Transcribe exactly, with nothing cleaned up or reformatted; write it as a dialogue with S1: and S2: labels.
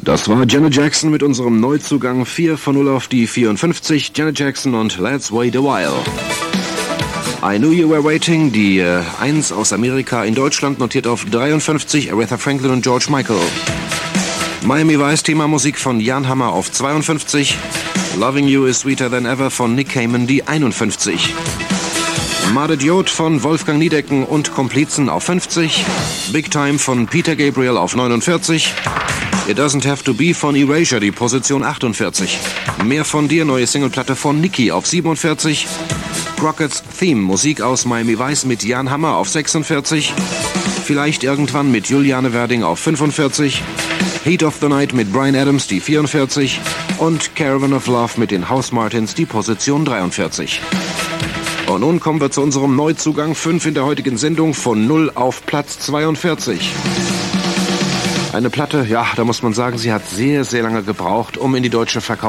S1: Das war Janet Jackson mit unserem Neuzugang vier von null auf die vierundfünfzig. Janet Jackson und Let's Wait a While. I Knew You Were Waiting, die äh, eins aus Amerika in Deutschland, notiert auf dreiundfünfzig, Aretha Franklin und George Michael. Miami Vice, Themamusik von Jan Hammer auf zweiundfünfzig. Loving You is Sweeter Than Ever von Nick Cayman, die einundfünfzig. Mad Idiot von Wolfgang Niedecken und Komplizen auf fünfzig. Big Time von Peter Gabriel auf neunundvierzig. It Doesn't Have to Be von Erasure, die Position achtundvierzig. Mehr von dir, neue Singleplatte von Niki auf siebenundvierzig. Crockett's Theme, Musik aus Miami Vice mit Jan Hammer auf sechsundvierzig. Vielleicht irgendwann mit Juliane Werding auf fünfundvierzig. Heat of the Night mit Bryan Adams, die vierundvierzig. Und Caravan of Love mit den House Martins, die Position dreiundvierzig. Und nun kommen wir zu unserem Neuzugang fünf in der heutigen Sendung, von null auf Platz zweiundvierzig. Eine Platte, ja, da muss man sagen, sie hat sehr, sehr lange gebraucht, um in die deutsche Verkaufs